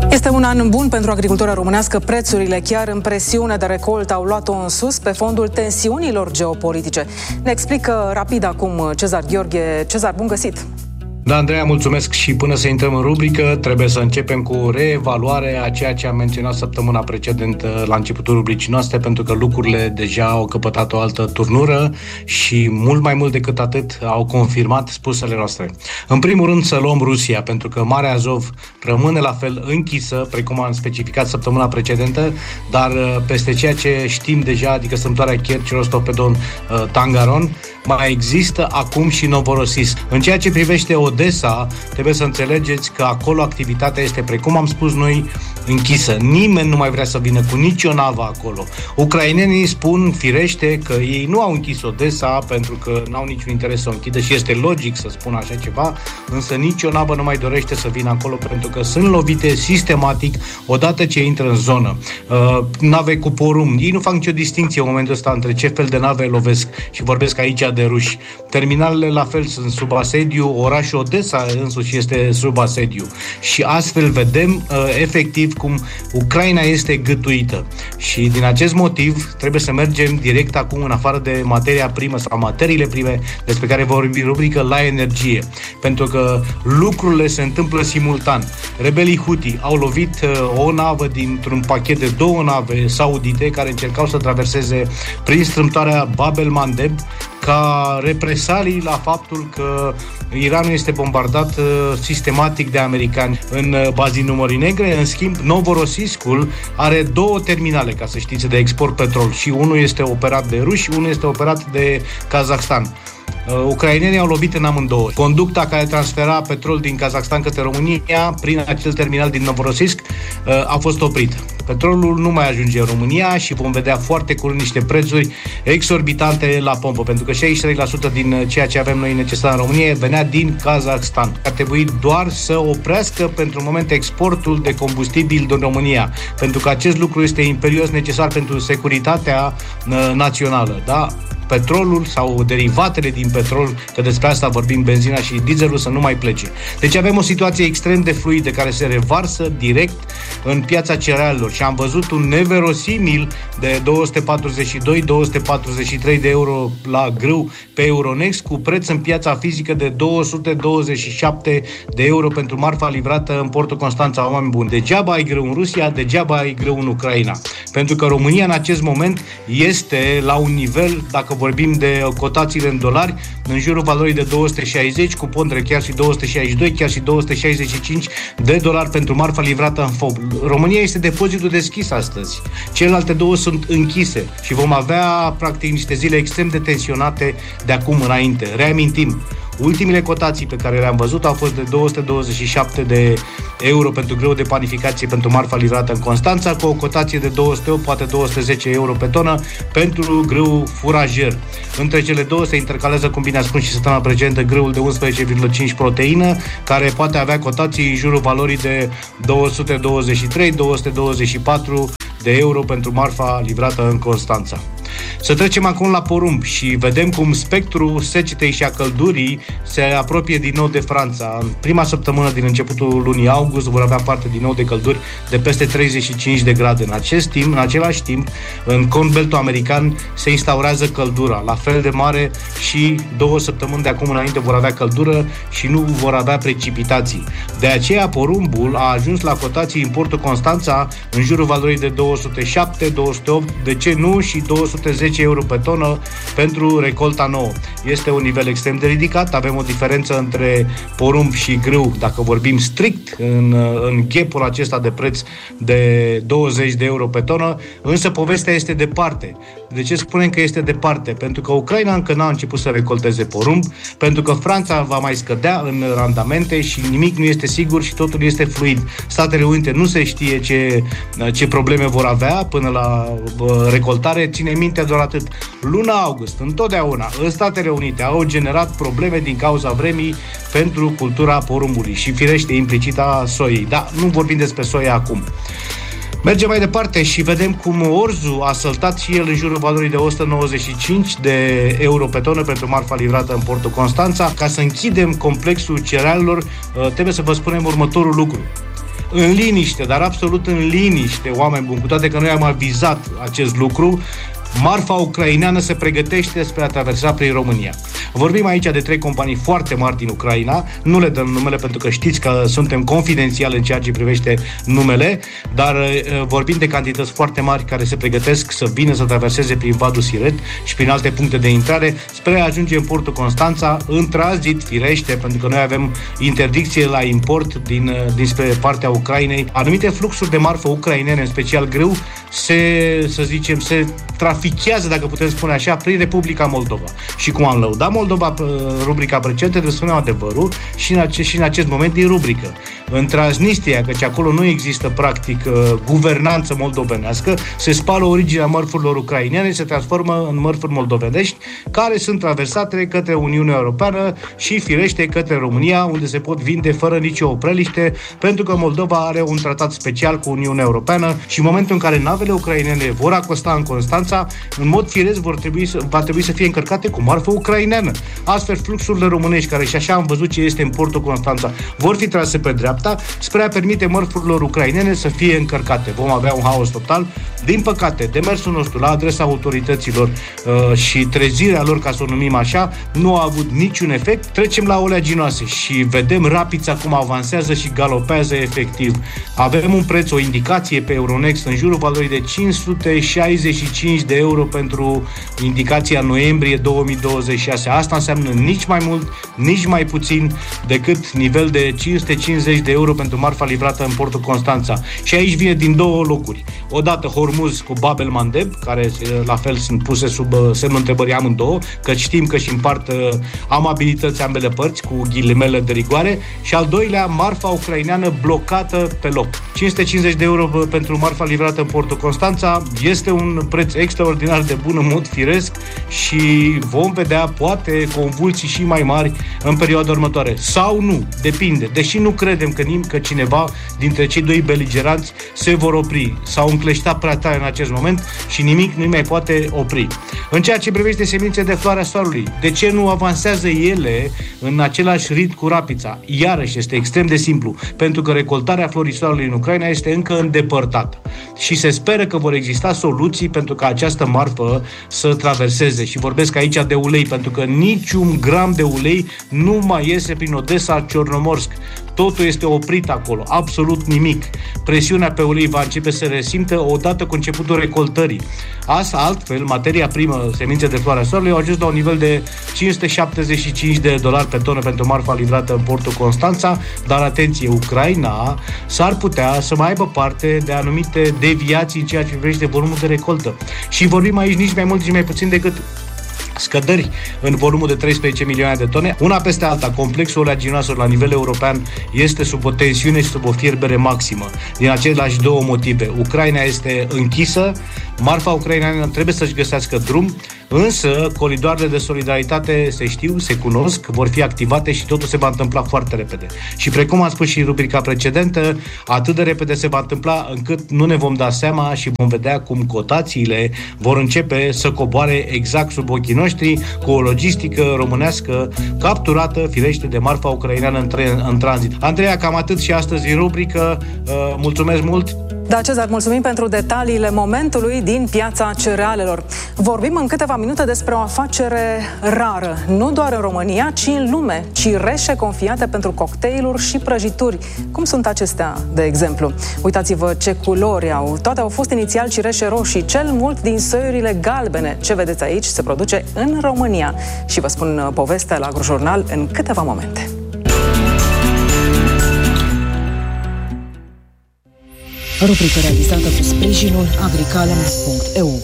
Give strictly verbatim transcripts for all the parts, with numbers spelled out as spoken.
Este un an bun pentru agricultura românească. Prețurile chiar în presiune de recoltă au luat-o în sus pe fondul tensiunilor geopolitice. Ne explică rapid acum Cezar Gheorghe. Cezar, bun găsit! Da, Andreea, mulțumesc și până să intrăm în rubrică, trebuie să începem cu o reevaluare a ceea ce am menționat săptămâna precedentă la începutul rubricii noastre, pentru că lucrurile deja au căpătat o altă turnură și mult mai mult decât atât au confirmat spusele noastre. În primul rând să luăm Rusia, pentru că Marea Azov rămâne la fel închisă, precum am specificat săptămâna precedentă, dar peste ceea ce știm deja, adică strâmtoarea Kerch, Rostov-pe-Don, Tangaron, mai există acum și Novorossiysk. În ceea ce privește Odessa, trebuie să înțelegeți că acolo activitatea este, precum am spus noi, închisă. Nimeni nu mai vrea să vină cu nicio navă acolo. Ucrainenii spun, firește, că ei nu au închis Odessa pentru că n-au niciun interes să o închidă și este logic să spună așa ceva, însă nicio navă nu mai dorește să vină acolo pentru că sunt lovite sistematic odată ce intră în zonă. Uh, nave cu porumb. Ei nu fac nicio distinție în momentul ăsta între ce fel de nave lovesc și vorbesc aici de ruși. Terminalele la fel sunt sub asediu, orașul Odessa însuși este sub asediu și astfel vedem uh, efectiv cum Ucraina este gâtuită și din acest motiv trebuie să mergem direct acum în afară de materia primă sau materiile prime despre care vorbim rubrică la energie, pentru că lucrurile se întâmplă simultan. Rebelii Houthi au lovit uh, o navă dintr-un pachet de două nave saudite care încercau să traverseze prin strâmtoarea Bab el-Mandeb ca represalii la faptul că Iranul este bombardat uh, sistematic de americani în uh, bazinul Mării Negre. În schimb, Novorossiyskul are două terminale, ca să știți, de export petrol și unul este operat de ruși, unul este operat de Kazakhstan. Uh, ucrainenii au lovit în amândouă. Conducta care transfera petrol din Kazakhstan către România prin acel terminal din Novorossiysk uh, a fost oprit. Petrolul nu mai ajunge în România și vom vedea foarte curând niște prețuri exorbitante la pompă, pentru că șaizeci și trei la sută din ceea ce avem noi necesar în România venea din Kazakhstan. Ar trebui doar să oprească pentru un moment exportul de combustibil din România, pentru că acest lucru este imperios necesar pentru securitatea uh, națională, da? Petrolul sau derivatele din petrol, că despre asta vorbim, benzina și dieselul, să nu mai plece. Deci avem o situație extrem de fluidă care se revarsă direct în piața cerealelor și am văzut un neverosimil de două sute patruzeci și doi - două sute patruzeci și trei de euro la grâu pe Euronext, cu preț în piața fizică de două sute douăzeci și șapte de euro pentru marfa livrată în portul Constanța. Oameni buni, degeaba ai grâu în Rusia, degeaba ai grâu în Ucraina. Pentru că România în acest moment este la un nivel, dacă vorbim de cotațiile în dolari, în jurul valorii de două sute șaizeci, cu pondere chiar și două sute șaizeci și doi, chiar și două sute șaizeci și cinci de dolari pentru marfa livrată în F O B. România este depozitul deschis astăzi. Celelalte două sunt închise și vom avea practic niște zile extrem de tensionate de acum înainte. Reamintim, ultimele cotații pe care le-am văzut au fost de două sute douăzeci și șapte de euro pentru grâu de panificație pentru marfa livrată în Constanța, cu o cotație de două sute opt, poate două sute zece euro pe tonă pentru grâu furajer. Între cele două se intercalează, cum bine a spus și săptămâna precedentă, grâul de unsprezece virgulă cinci proteină, care poate avea cotații în jurul valorii de două sute douăzeci și trei - două sute douăzeci și patru de euro pentru marfa livrată în Constanța. Să trecem acum la porumb și vedem cum spectrul secetei și a căldurii se apropie din nou de Franța. În prima săptămână din începutul lunii august vor avea parte din nou de călduri de peste treizeci și cinci de grade. În acest timp, în același timp, în Corn Belt-ul american se instaurează căldura, la fel de mare, și două săptămâni de acum înainte vor avea căldură și nu vor avea precipitații. De aceea porumbul a ajuns la cotații în portul Constanța în jurul valorii de două sute șapte - două sute opt, de ce nu, și două sute zece euro pe tonă pentru recolta nouă. Este un nivel extrem de ridicat, avem o diferență între porumb și grâu, dacă vorbim strict în, în gap-ul acesta de preț de douăzeci de euro pe tonă, însă povestea este departe. De ce spunem că este departe? Pentru că Ucraina încă n-a început să recolteze porumb, pentru că Franța va mai scădea în randamente și nimic nu este sigur și totul este fluid. Statele Unite nu se știe ce, ce probleme vor avea până la uh, recoltare. Ține minte doar atât. Luna august, întotdeauna, în Statele Unite au generat probleme din cauza vremii pentru cultura porumbului și firește implicit a soiei. Dar nu vorbim despre soia acum. Mergem mai departe și vedem cum orzul a săltat și el în jurul valorii de o sută nouăzeci și cinci de euro pe tonă pentru marfa livrată în portul Constanța. Ca să închidem complexul cerealelor, trebuie să vă spunem următorul lucru. în liniște, dar absolut în liniște, oameni buni, cu toate că noi am avizat acest lucru, marfa ucraineană se pregătește spre a traversa prin România. Vorbim aici de trei companii foarte mari din Ucraina, nu le dăm numele pentru că știți că suntem confidențiali în ceea ce privește numele, dar uh, vorbim de cantități foarte mari care se pregătesc să vină să traverseze prin Vadul Siret și prin alte puncte de intrare spre a ajunge în portul Constanța, în tranzit, firește, pentru că noi avem interdicție la import din, uh, dinspre partea Ucrainei. Anumite fluxuri de marfă ucrainene, în special grâu, se, să zicem, se trafichează, dacă putem spune așa, prin Republica Moldova. Și cum am lăudat Moldova, rubrica precedentă, trebuie să spunem adevărul și în, ace- și în acest moment din rubrică. În Transnistria, căci acolo nu există practic guvernanță moldovenească, se spală originea mărfurilor ucrainene, se transformă în mărfuri moldovenești, care sunt traversate către Uniunea Europeană și firește către România, unde se pot vinde fără nicio opreliște, pentru că Moldova are un tratat special cu Uniunea Europeană și în momentul în care navele ucrainene vor acosta în Constanța, în mod firesc vor trebui să, va trebui să fie încărcate cu marfă ucraineană. Astfel, fluxurile românești, care și așa am văzut ce este în portul Constanța, vor fi trase pe dreapta spre a permite mărfurilor ucrainene să fie încărcate. Vom avea un haos total. Din păcate, demersul nostru la adresa autorităților uh, și trezirea lor, ca să o numim așa, nu a avut niciun efect. Trecem la oleaginoase și vedem Rapița cum avansează și galopează efectiv. Avem un preț, o indicație pe Euronext în jurul valorii de cinci sute șaizeci și cinci de euro pentru indicația noiembrie două mii douăzeci și șase. Asta înseamnă nici mai mult, nici mai puțin decât nivel de cinci sute cincizeci de euro pentru marfa livrată în portul Constanța. Și aici vine din două locuri. Odată Hormuz cu Bab el Mandeb, care la fel sunt puse sub semnul întrebării amândouă, că știm că și împart amabilități ambele părți cu ghilimele de rigoare, și al doilea, marfa ucraineană blocată pe loc. cinci sute cincizeci de euro pentru marfa livrată în portul Constanța este un preț extraordinar de bun în mod firesc și vom vedea poate convulsii și mai mari în perioada următoare. Sau nu, depinde. Deși nu credem că, nim- că cineva dintre cei doi beligeranți se vor opri. S-au încleștat prea tare în acest moment și nimic nu mai poate opri. În ceea ce privește semințe de floarea soarelui, de ce nu avansează ele în același ritm cu Rapița? Iarăși este extrem de simplu, pentru că recoltarea florii soarelui în Ucraina este încă îndepărtată și se speră că vor exista soluții pentru ca această marfă să traverseze. Și vorbesc aici de ulei, pentru că niciun gram de ulei nu mai iese prin Odessa, Ciornomorsk. Totul este oprit acolo, absolut nimic. Presiunea pe ulei va începe să resimtă odată cu începutul recoltării. Asta, altfel, materia primă, semințe de floarea soarelui, au ajuns la un nivel de cinci sute șaptezeci și cinci de dolari pe tonă pentru marfa livrată în portul Constanța, dar atenție, Ucraina s-ar putea să mai aibă parte de anumite deviații în ceea ce privește volumul de recoltă. Și vorbim aici nici mai mult, nici mai puțin decât scăderi în volumul de treisprezece milioane de tone. Una peste alta, complexul oleaginoaselor la nivel european este sub o tensiune și sub o fierbere maximă. Din aceleași două motive. Ucraina este închisă, marfa ucraineană trebuie să-și găsească drum, însă coridoarele de solidaritate se știu, se cunosc, vor fi activate și totul se va întâmpla foarte repede. Și precum am spus și în rubrica precedentă, atât de repede se va întâmpla încât nu ne vom da seama și vom vedea cum cotațiile vor începe să coboare exact sub ochii noștri, cu o logistică românească capturată, firește, de marfa ucraineană în, tre- în tranzit. Andreea, cam atât și astăzi în rubrică. Uh, mulțumesc mult! Da, Cezar, mulțumim pentru detaliile momentului din piața cerealelor. Vorbim în câteva minute despre o afacere rară, nu doar în România, ci în lume. Cireșe confiate pentru cocktailuri și prăjituri. Cum sunt acestea, de exemplu? Uitați-vă ce culori au. Toate au fost inițial cireșe roșii, cel mult din soiurile galbene. Ce vedeți aici se produce în România. Și vă spun povestea la Agrojurnal în câteva momente. Rubrică realizată cu sprijinul agricalem punct e u.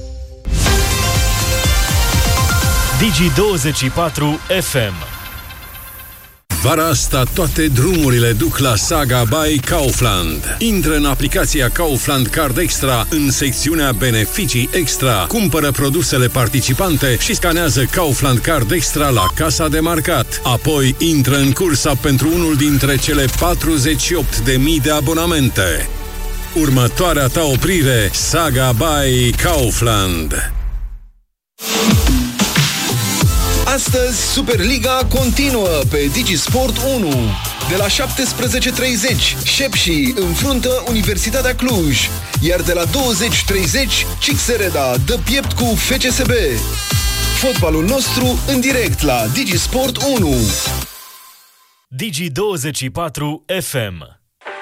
Digi douăzeci și patru F M. Vara asta toate drumurile duc la Saga by Kaufland. Intră în aplicația Kaufland Card Extra în secțiunea Beneficii Extra. Cumpără produsele participante și scanează Kaufland Card Extra la casa de marcat. Apoi intră în cursa pentru unul dintre cele patruzeci și opt de mii de abonamente. Următoarea ta oprire, Saga by Kaufland. Astăzi, Superliga continuă pe Digisport unu. de la șaptesprezece treizeci, Șepși înfruntă Universitatea Cluj. Iar de la douăzeci treizeci, Cixereda dă piept cu F C S B. Fotbalul nostru în direct la Digisport unu. Digi douăzeci și patru F M.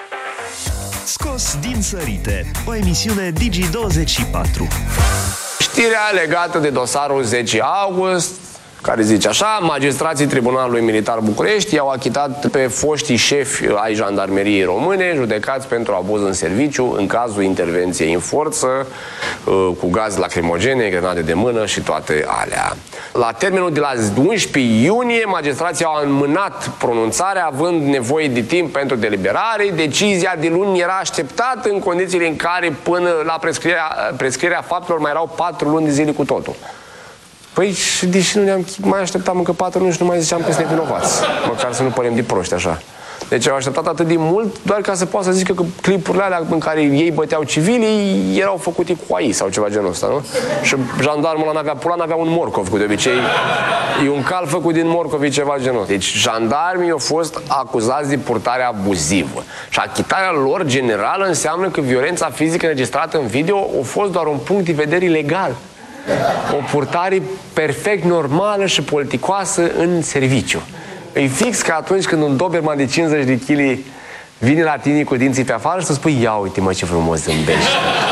Scos din sărite, o emisiune Digi douăzeci și patru. Știrea legată de dosarul zece august, care zice așa: magistrații Tribunalului Militar București i-au achitat pe foștii șefi ai jandarmeriei române judecați pentru abuz în serviciu în cazul intervenției în forță cu gaze lacrimogene, grenade de mână și toate alea. La termenul de la unsprezece iunie, magistrații au înmânat pronunțarea, având nevoie de timp pentru deliberare. Decizia de luni era așteptată în condițiile în care până la prescrierea, prescrierea faptelor mai erau patru luni de zile cu totul. Păi, și deși nu ne-am mai așteptam încă patru luni și nu mai ziceam că suntem vinovați. Măcar să nu părem de proști, așa. Deci au așteptat atât de mult doar ca să poată să zică că clipurile alea în care ei băteau civilii erau făcute cu A I sau ceva genul ăsta, nu? Și jandarmul ăla n-avea pula, n-avea un morcov, cu de obicei e un cal făcut din morcovi, ceva genul. Deci jandarmii au fost acuzați de purtare abuzivă. Și achitarea lor generală înseamnă că violența fizică înregistrată în video a fost doar un punct de vedere ilegal. O purtare perfect normală și politicoasă în serviciu. E fix ca atunci când un doberman de cincizeci de kilograme vine la tine cu dinții pe afară și să spui: ia uite mă ce frumos zâmbești.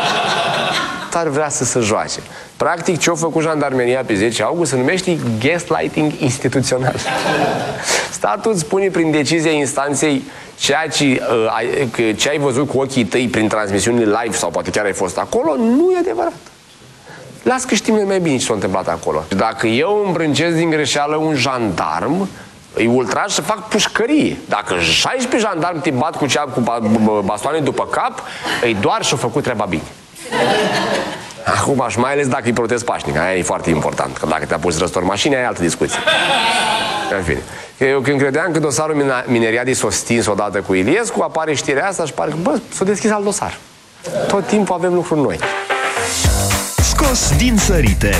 Ar vrea să se joace. Practic ce a făcut jandarmeria pe zece august se numește gaslighting instituțional. Statul îți spune prin decizia instanței ceea ce, uh, ce ai văzut cu ochii tăi prin transmisiunile live sau poate chiar ai fost acolo, nu e adevărat. Las că știm mai bine ce s-a întâmplat acolo. Dacă eu îmbrâncesc din greșeală un jandarm, îi ultraj să fac pușcărie. Dacă șaisprezece jandarmi te bat cu, cea, cu bastoane după cap, îi doar și-a făcut treaba bine. Acum, și mai ales dacă îi protest pașnic, aia e foarte important. Că dacă te-a pus răstor mașini, aia e altă discuție. În fine. Eu când credeam că dosarul Mineriadei s-a stins odată cu Iliescu, apare știrea asta și pare că, bă, s-a deschis alt dosar. Tot timpul avem lucruri noi. Scos din sărite.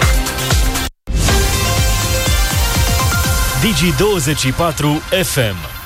Digi douăzeci și patru F M.